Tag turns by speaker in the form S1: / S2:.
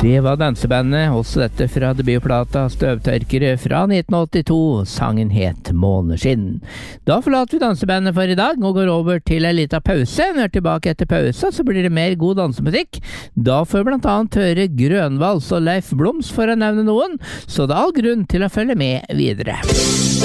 S1: Det var dansebandet, også dette fra debutplata Støvtørkere fra 1982. Sangen het Måneskinn. Da forlater vi dansebandet for i dag og går over til en liten pause. Når vi er tilbake etter pausa, så blir det mer god dansemusikk. Da får vi blant annet høre Grønvals og Leif Bloms, for å nevne noen, så det er all grunn til å følge med videre.